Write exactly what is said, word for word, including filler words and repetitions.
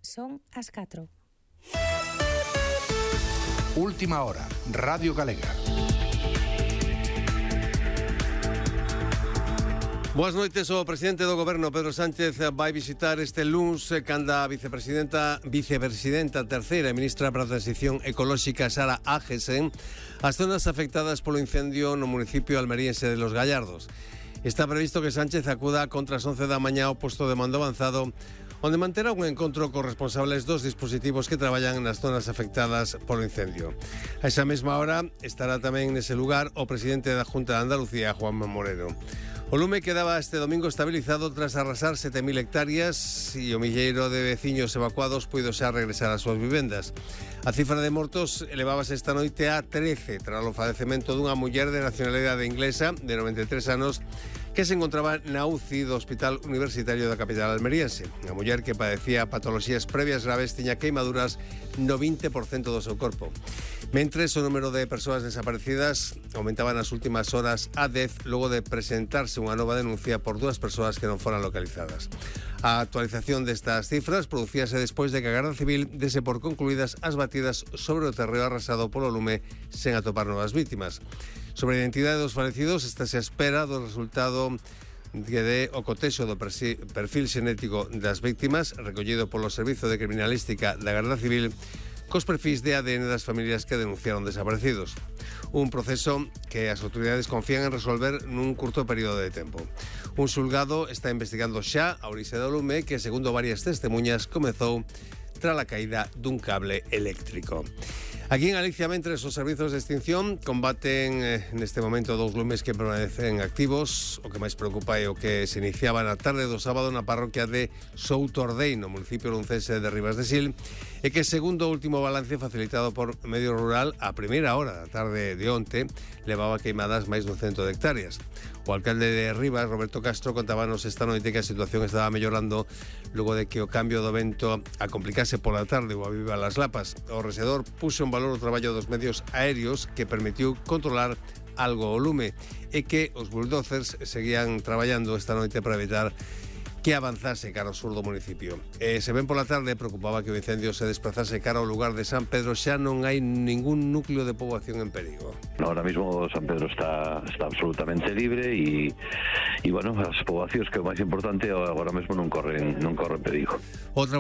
Son as catro. Última hora, Radio Galega. Boas noites. O presidente do Goberno, Pedro Sánchez, vai visitar este luns canda a vicepresidenta vicepresidenta terceira e ministra para a Transición Ecolóxica, Sara Ágesen, as zonas afectadas polo incendio no municipio almeriense de Los Gallardos. Está previsto que Sánchez acuda contra as once da mañá ao posto de mando avanzado, onde manterá un encontro cos responsables dos dispositivos que traballan nas zonas afectadas polo incendio. A esa mesma hora estará tamén nese lugar o presidente da Junta de Andalucía, Juanma Moreno. O lume quedaba este domingo estabilizado tras arrasar sete mil hectáreas e o milleiro de veciños evacuados puido xa regresar ás súas vivendas. A cifra de mortos elevábase esta noite a trece tras o falecemento dunha muller de nacionalidade inglesa de noventa e tres anos que se encontraba na U C I do Hospital Universitario da capital almeriense. A muller, que padecía patoloxías previas graves, tiña queimaduras no vinte por cento do seu corpo. Mentres, o número de persoas desaparecidas aumentaba nas últimas horas a dez logo de presentarse unha nova denuncia por dúas persoas que non foran localizadas. A actualización destas cifras producíase despois de que a Garda Civil dese por concluídas as batidas sobre o terreo arrasado polo lume sen atopar novas vítimas. Sobre a identidade dos falecidos, está se espera do resultado que dé o cotexo do perfil xenético das víctimas recollido polo Servizo de Criminalística da Garda Civil cos perfis de A D N das familias que denunciaron desaparecidos. Un proceso que as autoridades confían en resolver nun curto período de tempo. Un xulgado está investigando xa a orixe do lume que, segundo varias testemunhas, comezou tras a caída dun cable eléctrico. Aquí en Galicia, mentres os servizos de extinción combaten eh, neste momento dous lumes que permanecen activos, o que máis preocupa é o que se iniciaba na tarde do sábado na parroquia de Soutordei, no municipio luncense de Ribas de Sil, e que, segundo o último balance facilitado por Medio Rural, a primeira hora da tarde de onte levaba queimadas máis dun cento de hectáreas. O alcalde de Ribas, Roberto Castro, contábanos esta noite que a situación estaba mellorando logo de que o cambio do vento a complicase pola tarde ou a viva las lapas. O rexedor puxo en valor o traballo dos medios aéreos que permitiu controlar algo o lume e que os bulldozers seguían traballando esta noite para evitar que avanzase cara ao sur do municipio. E se ben pola tarde preocupaba que o incendio se desplazase cara ao lugar de San Pedro, xa non hai ningún núcleo de poboación en perigo. Ahora mismo San Pedro está, está absolutamente libre e, e bueno, as poboacións que é o máis importante agora mesmo non corren, non corren perigo. Outra